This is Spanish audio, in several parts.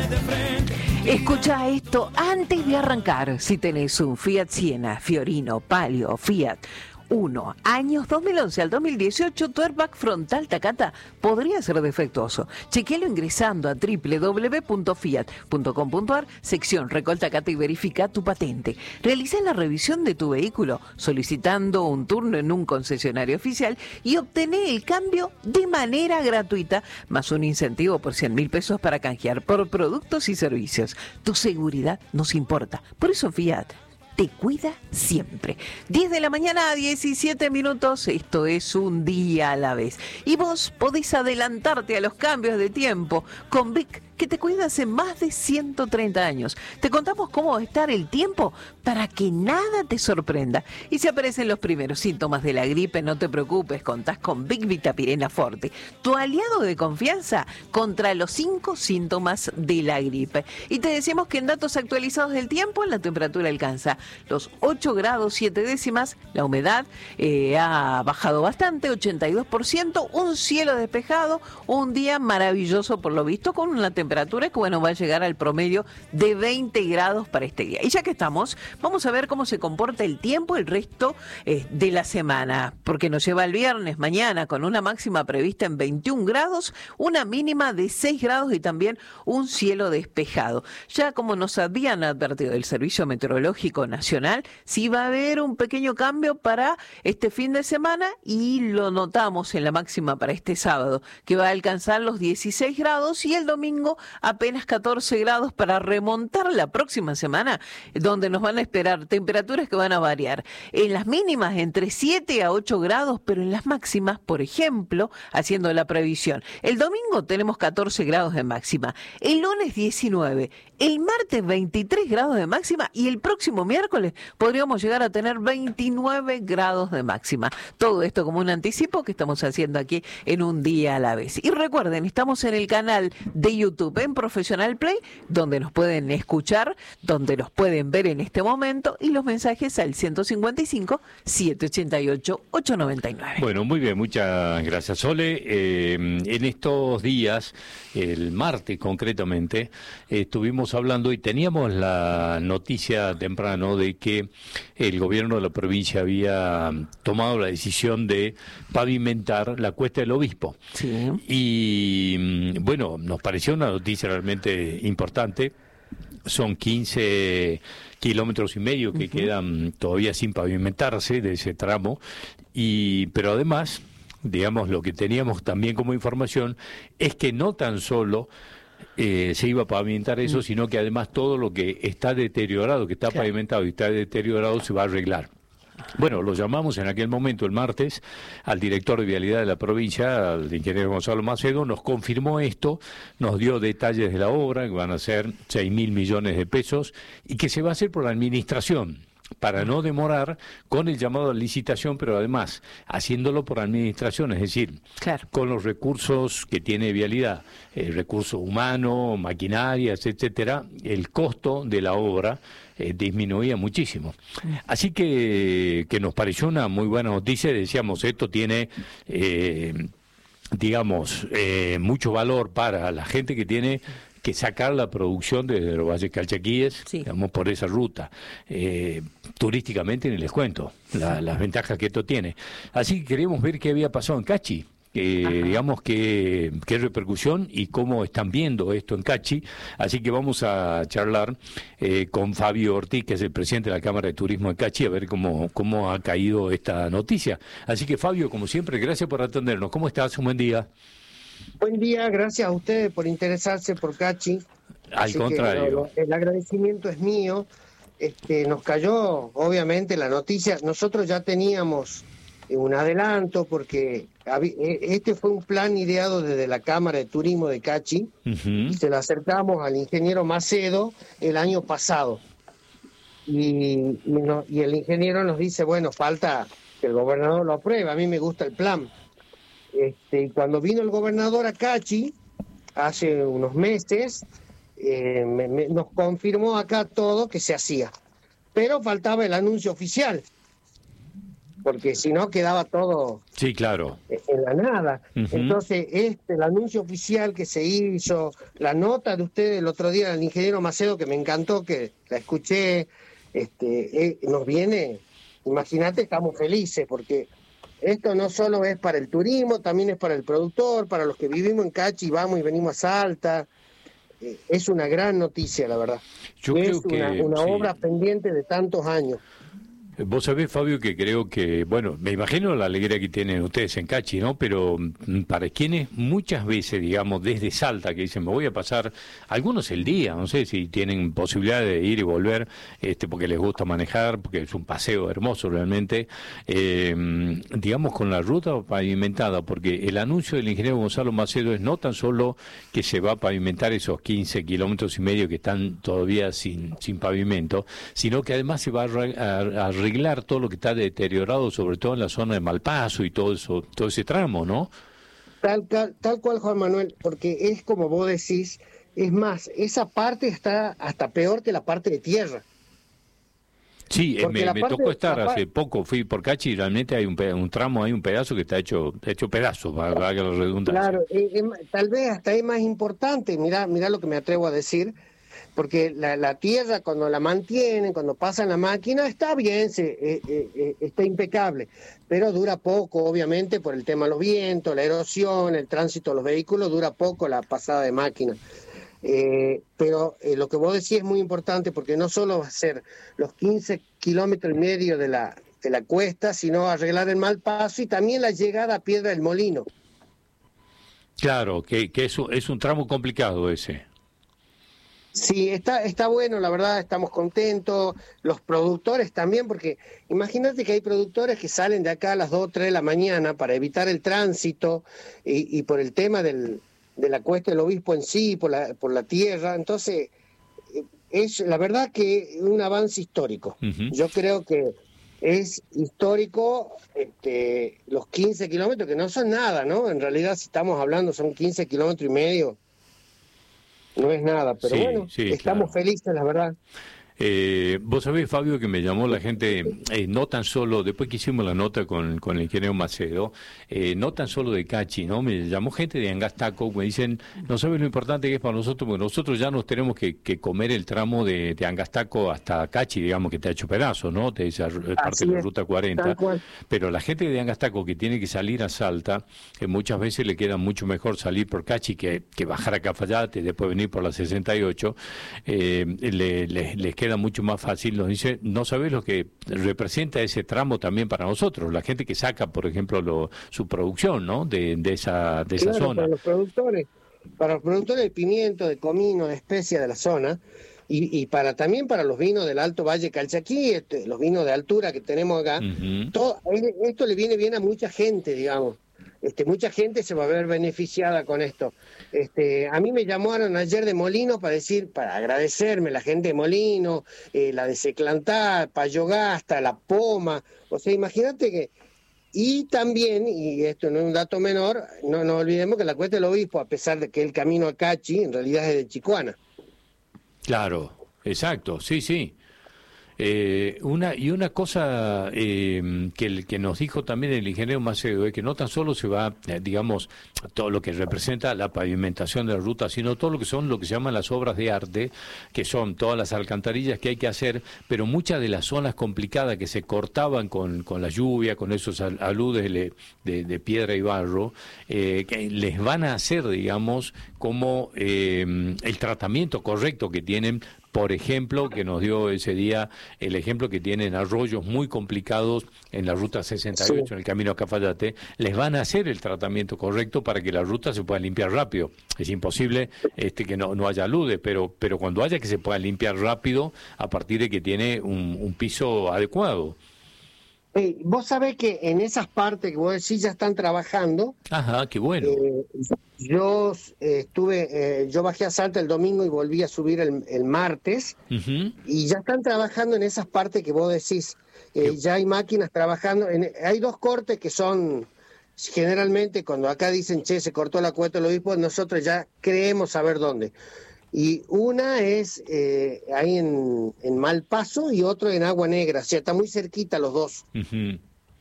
Escucha esto antes de arrancar. Si tenés un Fiat Siena, Fiorino, Palio, Fiat 1, años 2011 al 2018, tu airbag frontal Takata podría ser defectuoso. Chequealo ingresando a www.fiat.com.ar, sección Recol Takata, y verifica tu patente. Realiza la revisión de tu vehículo solicitando un turno en un concesionario oficial y obtené el cambio de manera gratuita, más un incentivo por 100.000 pesos para canjear por productos y servicios. Tu seguridad nos importa. Por eso Fiat te cuida siempre. 10 de la mañana a 17 minutos, esto es un día a la vez. Y vos podés adelantarte a los cambios de tiempo con Vic, que te cuida hace más de 130 años. Te contamos cómo va a estar el tiempo para que nada te sorprenda. Y si aparecen los primeros síntomas de la gripe, no te preocupes, contás con Vic Vitapirena Forte, tu aliado de confianza contra los 5 síntomas de la gripe. Y te decimos que en datos actualizados del tiempo, la temperatura alcanza los 8 grados 7 décimas, la humedad ha bajado bastante, 82%, un cielo despejado, un día maravilloso por lo visto, con una temperatura que va a llegar al promedio de 20 grados para este día. Y ya que estamos, vamos a ver cómo se comporta el tiempo el resto de la semana, porque nos lleva el viernes mañana con una máxima prevista en 21 grados, una mínima de 6 grados y también un cielo despejado. Ya como nos habían advertido del Servicio Meteorológico Nacional, sí va a haber un pequeño cambio para este fin de semana y lo notamos en la máxima para este sábado, que va a alcanzar los 16 grados y el domingo apenas 14 grados para remontar la próxima semana, donde nos van a esperar temperaturas que van a variar. En las mínimas entre 7 a 8 grados, pero en las máximas, por ejemplo, haciendo la previsión, el domingo tenemos 14 grados de máxima, el lunes 19, el martes 23 grados de máxima y el próximo miércoles podríamos llegar a tener 29 grados de máxima. Todo esto como un anticipo que estamos haciendo aquí en un día a la vez. Y recuerden, estamos en el canal de YouTube en Profesional Play, donde nos pueden escuchar, donde nos pueden ver en este momento, y los mensajes al 155-788-899. Bueno, muy bien, muchas gracias, Sole. En estos días, el martes concretamente, estuvimos hablando y teníamos la noticia temprano de que el gobierno de la provincia había tomado la decisión de pavimentar la Cuesta del Obispo. Sí. Y bueno, nos pareció una noticia realmente importante. Son 15 kilómetros y medio que quedan todavía sin pavimentarse de ese tramo, pero además, digamos, lo que teníamos también como información es que no tan solo se iba a pavimentar eso, sino que además todo lo que está deteriorado, que está pavimentado y está deteriorado, se va a arreglar. Bueno, lo llamamos en aquel momento, el martes, al director de Vialidad de la provincia, al ingeniero Gonzalo Macedo, nos confirmó esto, nos dio detalles de la obra, que van a ser 6.000 millones de pesos, y que se va a hacer por la administración, para no demorar con el llamado a licitación, pero además haciéndolo por administración, es decir, con los recursos que tiene Vialidad, recursos humanos, maquinarias, etcétera, el costo de la obra disminuía muchísimo. Así que nos pareció una muy buena noticia. Decíamos, esto tiene mucho valor para la gente que tiene que sacar la producción desde los Valles Calchaquíes, digamos, por esa ruta. Turísticamente ni les cuento las ventajas que esto tiene. Así que queríamos ver qué había pasado en Cachi. Digamos qué repercusión y cómo están viendo esto en Cachi. Así que vamos a charlar con Fabio Ortiz, que es el presidente de la Cámara de Turismo de Cachi, a ver cómo ha caído esta noticia. Así que, Fabio, como siempre, gracias por atendernos. ¿Cómo estás? Un buen día. Buen día, gracias a ustedes por interesarse por Cachi. Al contrario. El agradecimiento es mío. Nos cayó, obviamente, la noticia. Nosotros ya teníamos un adelanto porque este fue un plan ideado desde la Cámara de Turismo de Cachi. Y se lo acercamos al ingeniero Macedo el año pasado. Y el ingeniero nos dice, bueno, falta que el gobernador lo apruebe. A mí me gusta el plan. Y cuando vino el gobernador a Cachi, hace unos meses, nos confirmó acá todo que se hacía. Pero faltaba el anuncio oficial. porque si no quedaba todo Sí, claro. en la nada. Entonces, el anuncio oficial que se hizo, la nota de ustedes el otro día del ingeniero Macedo, que me encantó, que la escuché, nos viene, imagínate, estamos felices, porque esto no solo es para el turismo, también es para el productor, para los que vivimos en Cachi, vamos y venimos a Salta. Es una gran noticia, la verdad. Yo es creo que una sí. obra pendiente de tantos años. Vos sabés, Fabio, que creo que, bueno, me imagino la alegría que tienen ustedes en Cachi, ¿no? Pero para quienes muchas veces, digamos, desde Salta, que dicen, me voy a pasar, algunos el día, no sé si tienen posibilidad de ir y volver, porque les gusta manejar, porque es un paseo hermoso realmente, digamos, con la ruta pavimentada, porque el anuncio del ingeniero Gonzalo Macedo es no tan solo que se va a pavimentar esos 15 kilómetros y medio que están todavía sin pavimento, sino que además se va a arreglar todo lo que está deteriorado, sobre todo en la zona de Malpaso y todo eso, todo ese tramo, ¿no? Tal cual, Juan Manuel, porque es como vos decís, es más, esa parte está hasta peor que la parte de tierra. Sí, me tocó estar la hace poco, fui por Cachi y realmente hay un tramo, hay un pedazo que está hecho pedazos, valga la redundancia. Claro, tal vez hasta es más importante, mirá lo que me atrevo a decir, porque la tierra cuando la mantienen, cuando pasan la máquina, está bien, está impecable, pero dura poco, obviamente, por el tema de los vientos, la erosión, el tránsito de los vehículos, dura poco la pasada de máquina. Pero lo que vos decís es muy importante, porque no solo va a ser los 15 kilómetros y medio de la cuesta, sino arreglar el mal paso y también la llegada a Piedra del Molino. Claro, que es un tramo complicado ese. Sí, está bueno, la verdad, estamos contentos, los productores también, porque imagínate que hay productores que salen de acá a las 2 o 3 de la mañana para evitar el tránsito y por el tema de la Cuesta del Obispo en sí, por la tierra, entonces es la verdad que un avance histórico. Yo creo que es histórico los 15 kilómetros, que no son nada, ¿no? En realidad, si estamos hablando, son 15 kilómetros y medio. No es nada, pero Sí, bueno, sí, estamos felices, la verdad. Vos sabés, Fabio, que me llamó la gente, no tan solo, después que hicimos la nota con el ingeniero Macedo, no tan solo de Cachi, ¿no? Me llamó gente de Angastaco, me dicen, no sabes lo importante que es para nosotros, porque nosotros ya nos tenemos que comer el tramo de Angastaco hasta Cachi, digamos, que te ha hecho pedazos, ¿no? Te dice, es parte de la Ruta 40, pero la gente de Angastaco que tiene que salir a Salta, muchas veces le queda mucho mejor salir por Cachi que bajar a Cafayate y después venir por la 68, les queda mucho más fácil, nos dice, no sabés lo que representa ese tramo también para nosotros, la gente que saca, por ejemplo, su producción, ¿no? de esa zona. Para los productores de pimiento, de comino, de especia de la zona, y también para los vinos del Alto Valle Calchaquí, los vinos de altura que tenemos acá, esto le viene bien a mucha gente, digamos. Mucha gente se va a ver beneficiada con esto. A mí me llamaron ayer de Molino para agradecerme, la gente de Molino, la de Seclantá, Payogasta, La Poma, o sea, imagínate que... Y también, y esto no es un dato menor, no nos olvidemos que la Cuesta del Obispo, a pesar de que el camino a Cachi, en realidad es de Chicoana. Claro, exacto, sí, sí. Una cosa que nos dijo también el ingeniero Macedo es que no tan solo se va, digamos, todo lo que representa la pavimentación de la ruta, sino todo lo que son lo que se llaman las obras de arte, que son todas las alcantarillas que hay que hacer, pero muchas de las zonas complicadas que se cortaban con la lluvia, con esos aludes de piedra y barro, que les van a hacer, digamos, como el tratamiento correcto que tienen. Por ejemplo, que nos dio ese día el ejemplo que tienen arroyos muy complicados en la Ruta 68, sí, en el camino a Cafayate, les van a hacer el tratamiento correcto para que la ruta se pueda limpiar rápido. Es imposible que no haya alude, pero cuando haya, que se pueda limpiar rápido a partir de que tiene un piso adecuado. Vos sabés que en esas partes que vos decís ya están trabajando. Ajá, qué bueno. Yo yo bajé a Salta el domingo y volví a subir el martes, y ya están trabajando en esas partes que vos decís. Ya hay máquinas trabajando. Hay dos cortes que son, generalmente, cuando acá dicen, che, se cortó la Cuesta del Obispo, nosotros ya creemos saber dónde. Y una es ahí en Malpaso y otro en Agua Negra, o sea, está muy cerquita los dos.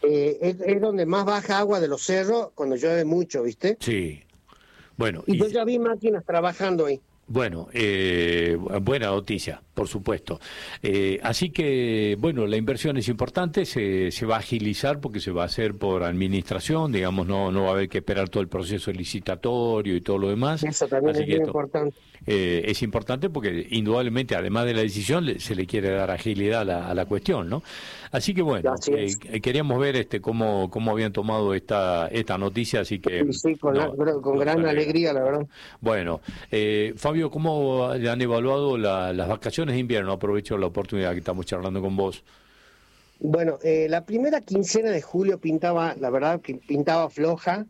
es donde más baja agua de los cerros cuando llueve mucho, ¿viste? Sí. Bueno, Y yo ya vi máquinas trabajando ahí. bueno, buena noticia, por supuesto. Así que, bueno, la inversión es importante, se va a agilizar porque se va a hacer por administración, digamos, no va a haber que esperar todo el proceso licitatorio y todo lo demás. Eso también Así es que muy esto, importante. es importante porque indudablemente, además de la decisión, se le quiere dar agilidad a la cuestión, ¿no? Así que bueno, Así es. queríamos ver cómo habían tomado esta noticia, así que Sí, con nos gran alegra. alegría, la verdad. Bueno, Fabio, ¿cómo han evaluado las vacaciones de invierno? Aprovecho la oportunidad que estamos charlando con vos. Bueno, la primera quincena de julio la verdad que pintaba floja,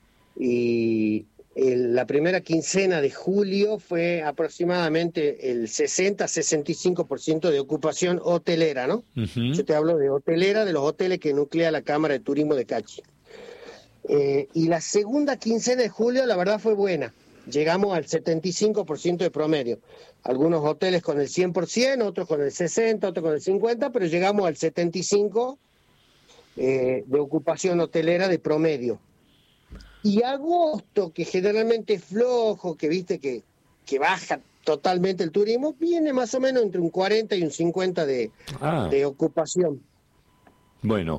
y la primera quincena de julio fue aproximadamente el 60-65% de ocupación hotelera, ¿no? Ujú. Yo te hablo de hotelera, de los hoteles que nuclea la Cámara de Turismo de Cachi. Y la segunda quincena de julio, la verdad, fue buena. Llegamos al 75% de promedio. Algunos hoteles con el 100%, otros con el 60%, otros con el 50%, pero llegamos al 75% de ocupación hotelera de promedio. Y agosto, que generalmente es flojo, que viste que baja totalmente el turismo, viene más o menos entre un 40 y un 50 de ocupación. Bueno,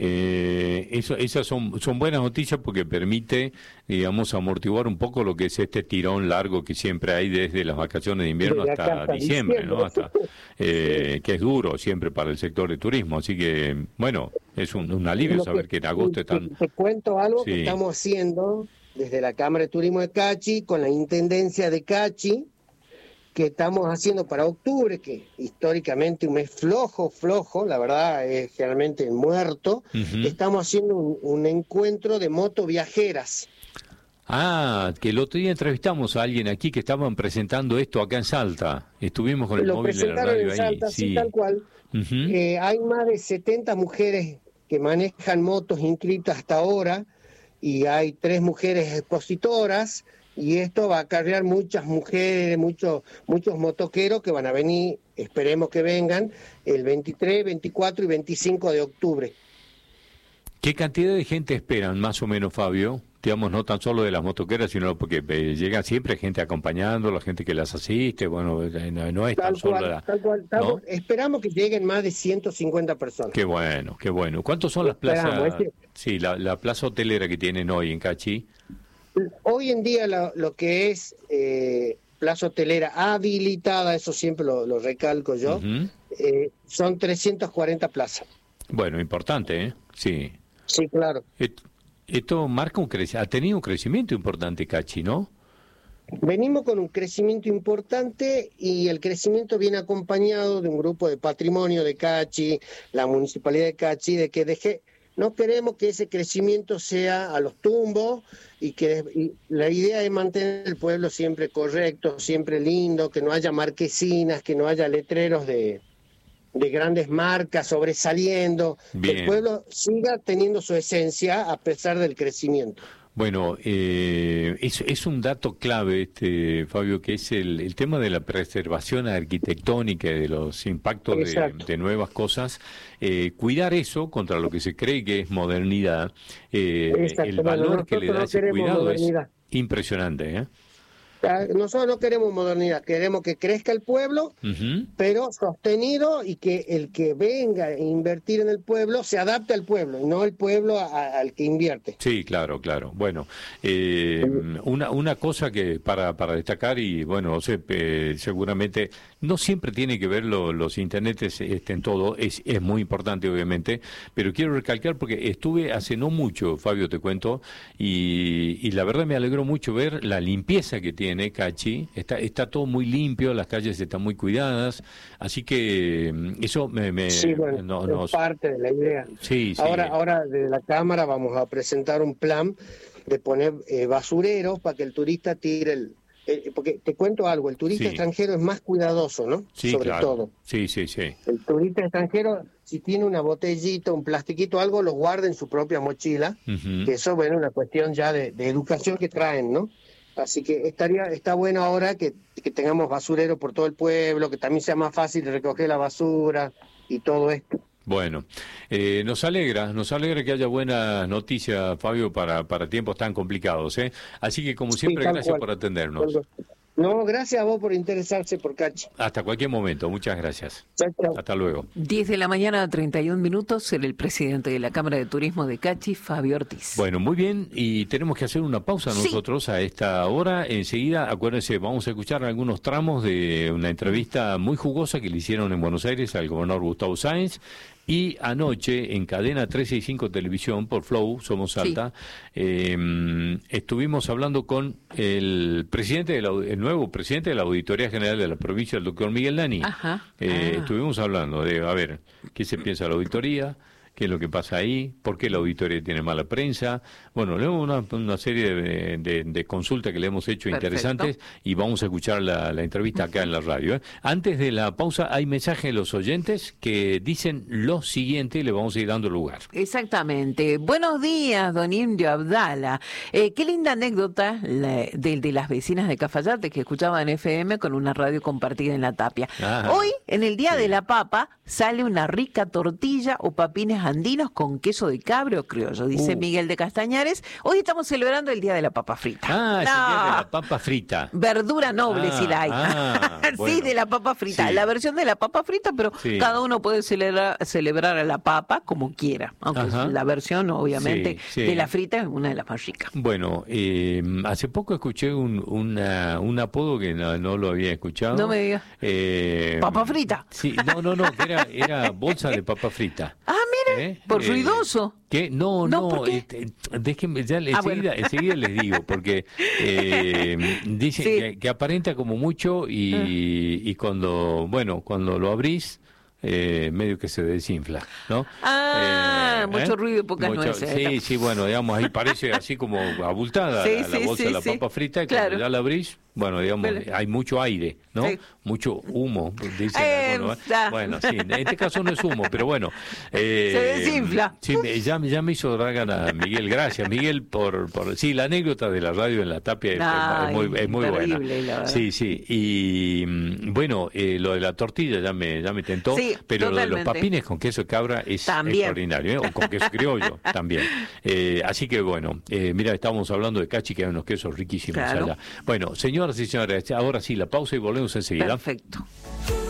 esas son buenas noticias porque permite, digamos, amortiguar un poco lo que es este tirón largo que siempre hay desde las vacaciones de invierno Desde acá hasta diciembre, ¿no? Que es duro siempre para el sector de turismo. Así que, bueno, es un alivio saber que en agosto están... Te cuento algo Sí. que estamos haciendo desde la Cámara de Turismo de Cachi, con la Intendencia de Cachi, que estamos haciendo para octubre, que históricamente un mes flojo, la verdad es generalmente muerto. Ujú. Estamos haciendo un encuentro de motoviajeras. Que el otro día entrevistamos a alguien aquí que estaban presentando esto acá en Salta. Estuvimos con el Lo móvil de la presentaron radio en Salta, ahí. sí, tal cual. Ujú. Hay más de 70 mujeres que manejan motos inscritas hasta ahora, y hay 3 mujeres expositoras, y esto va a acarrear muchas mujeres, muchos motoqueros que van a venir, esperemos que vengan, el 23, 24 y 25 de octubre. ¿Qué cantidad de gente esperan, más o menos, Fabio? Digamos, no tan solo de las motoqueras, sino porque llega siempre gente acompañando, la gente que las asiste, bueno, no es tan solo Tal cual. ¿no? Esperamos que lleguen más de 150 personas. Qué bueno, qué bueno. ¿Cuántos son las Esperamos, plazas? Sí, la plaza hotelera que tienen hoy en Cachi. Hoy en día lo que es plaza hotelera habilitada, eso siempre lo recalco yo, Ujú. son 340 plazas. Bueno, importante, ¿eh? Sí. Sí, claro. Esto marca ha tenido un crecimiento importante Cachi, ¿no? Venimos con un crecimiento importante, y el crecimiento viene acompañado de un grupo de patrimonio de Cachi, la municipalidad de Cachi, de que no queremos que ese crecimiento sea a los tumbos, y la idea es mantener el pueblo siempre correcto, siempre lindo, que no haya marquesinas, que no haya letreros de grandes marcas sobresaliendo, que Bien. el pueblo siga teniendo su esencia a pesar del crecimiento. Bueno, es un dato clave, Fabio, que es el tema de la preservación arquitectónica y de los impactos de nuevas cosas. Cuidar eso contra lo que se cree que es modernidad. El valor que le da ese cuidado modernidad es impresionante, ¿eh? Nosotros no queremos modernidad, queremos que crezca el pueblo, Uh-huh. pero sostenido, y que el que venga a invertir en el pueblo se adapte al pueblo, y no el pueblo al que invierte. Sí, claro. Bueno, una cosa que para destacar, y bueno, no sé, seguramente no siempre tiene que ver los internets en todo, es muy importante obviamente, pero quiero recalcar porque estuve hace no mucho, Fabio, te cuento, y la verdad me alegró mucho ver la limpieza que tiene Cachi. Está todo muy limpio, las calles están muy cuidadas, así que eso Sí, bueno, es parte de la idea. Sí. Ahora desde la Cámara vamos a presentar un plan de poner basureros para que el turista tire porque te cuento algo, el turista extranjero es más cuidadoso, ¿no? Sí, sobre claro. todo. Sí. El turista extranjero, si tiene una botellita, un plastiquito, algo, lo guarda en su propia mochila, Uh-huh. que eso, bueno, es una cuestión ya de educación que traen, ¿no? Así que está bueno ahora que tengamos basurero por todo el pueblo, que también sea más fácil de recoger la basura y todo esto. Bueno, nos alegra que haya buenas noticias, Fabio, para tiempos tan complicados, ¿eh? Así que, como siempre, Sí, gracias por atendernos. No, gracias a vos por interesarse por Cachi. Hasta cualquier momento, muchas gracias. Chao, chao. Hasta luego. 10 de la mañana, 31 minutos, el presidente de la Cámara de Turismo de Cachi, Fabio Ortiz. Bueno, muy bien, y tenemos que hacer una pausa nosotros a esta hora. Enseguida, acuérdense, vamos a escuchar algunos tramos de una entrevista muy jugosa que le hicieron en Buenos Aires al gobernador Gustavo Sáenz. Y anoche, en Cadena 365 Televisión, por Flow, Somos Salta, estuvimos hablando con el nuevo presidente de la Auditoría General de la provincia, el doctor Miguel Nani. Estuvimos hablando de, a ver, qué se piensa de la auditoría, qué es lo que pasa ahí, por qué la auditoría tiene mala prensa. Bueno, leemos una serie de consultas que le hemos hecho interesantes y vamos a escuchar la entrevista acá en la radio. Antes de la pausa hay mensajes de los oyentes que dicen lo siguiente y le vamos a ir dando lugar. Exactamente. Buenos días, don Indio Abdala. Qué linda anécdota de las vecinas de Cafayate que escuchaban FM con una radio compartida en La Tapia. Hoy, en el Día de la Papa, sale una rica tortilla o papines andinos con queso de cabra o criollo, dice Miguel de Castañares. Hoy estamos celebrando el Día de la Papa Frita. Es el Día de la Papa Frita. Verdura noble, si la hay. Bueno. Sí, de la papa frita. La versión de la papa frita, pero cada uno puede celebrar a la papa como quiera. Aunque la versión, obviamente, de la frita es una de las más ricas. Bueno, hace poco escuché un apodo que no lo había escuchado. No me digas. ¿Papa frita? Sí, no, que era bolsa de papa frita. Mire, por ruidoso. ¿Qué? No, déjenme, ya enseguida les digo, porque dicen que aparenta como mucho y cuando lo abrís, medio que se desinfla, ¿no? Mucho ruido y pocas nueces. Sí, bueno, digamos, ahí parece así como abultada la bolsa de la papa frita, y cuando ya la abrís, bueno, digamos, hay mucho aire, ¿no? Sí. Mucho humo, dicen algunos. Bueno, sí, en este caso no es humo, pero bueno. Se desinfla. Sí, ya me hizo dar ganas, Miguel. Gracias, Miguel, por sí, la anécdota de la radio en La Tapia es muy buena. Sí. Y bueno, lo de la tortilla ya me tentó, pero lo de los papines con queso de cabra es extraordinario, o con queso criollo también. Así que bueno, mira, estábamos hablando de Cachi, que hay unos quesos riquísimos allá. Bueno, señoras y señores, ahora sí, la pausa y volvemos enseguida. Perfecto.